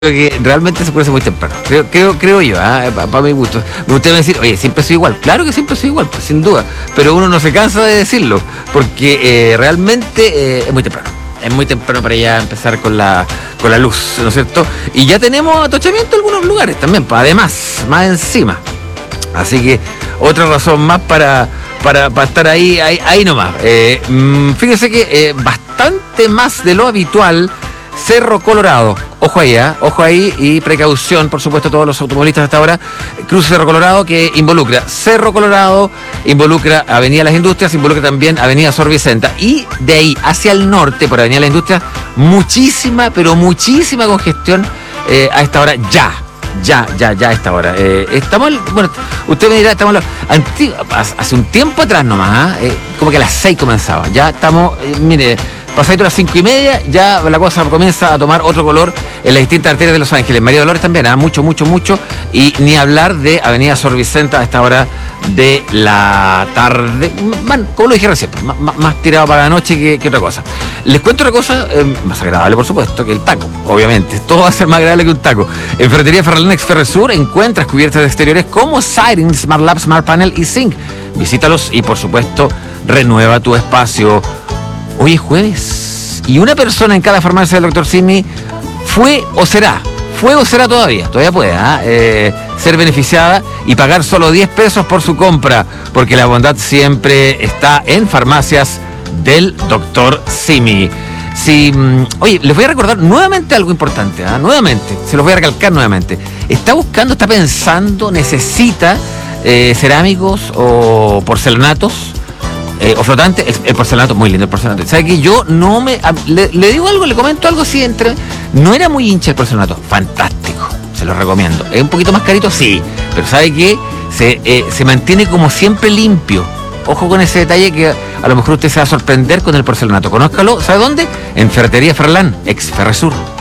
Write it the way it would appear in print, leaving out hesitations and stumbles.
que realmente se puede muy temprano. Creo yo, para mi gusto. Me gustaría decir, oye, siempre soy igual. Claro que siempre soy igual, pues, sin duda. Pero uno no se cansa de decirlo, porque realmente es muy temprano. Es muy temprano para ya empezar con la luz, ¿no es cierto? Y ya tenemos atochamiento en algunos lugares también, además, más encima. Así que otra razón más para estar ahí nomás. Fíjense que bastante más de lo habitual. Cerro Colorado, ojo ahí y precaución, por supuesto, todos los automovilistas hasta ahora. Cruce Cerro Colorado, que involucra Cerro Colorado, involucra Avenida Las Industrias, involucra también Avenida Sor Vicenta, y de ahí hacia el norte, por Avenida Las Industrias, muchísima congestión a esta hora ya a esta hora. Bueno, usted me dirá, estamos hace un tiempo atrás nomás, como que a las 6 comenzaba, ya estamos, mire, pasadito a las 5:30, ya la cosa comienza a tomar otro color en las distintas arterias de Los Ángeles. María Dolores también, mucho, y ni hablar de Avenida Sor Vicenta a esta hora de la tarde. Como lo dije recién, más tirado para la noche que otra cosa. Les cuento otra cosa más agradable, por supuesto, que el taco, obviamente. Todo va a ser más agradable que un taco. En Ferretería Ferralán Exferresur encuentras cubiertas de exteriores como Siding, Smart Lab, Smart Panel y Zinc. Visítalos y, por supuesto, renueva tu espacio. Hoy es jueves y una persona en cada farmacia del Dr. Simi fue o será todavía puede ser beneficiada y pagar solo 10 pesos por su compra, porque la bondad siempre está en farmacias del Dr. Simi. Oye, les voy a recordar nuevamente algo importante, nuevamente, se los voy a recalcar nuevamente. Está pensando, necesita cerámicos o porcelanatos, o flotante. El porcelanato, muy lindo el porcelanato. ¿Sabe que yo no le digo algo, le comento algo así no era muy hincha el porcelanato? Fantástico, se lo recomiendo. Es un poquito más carito, sí, pero ¿sabe qué? Se mantiene como siempre limpio. Ojo con ese detalle, que a lo mejor usted se va a sorprender con el porcelanato. Conózcalo, ¿sabe dónde? En Ferretería Ferralán, ex Ferresur.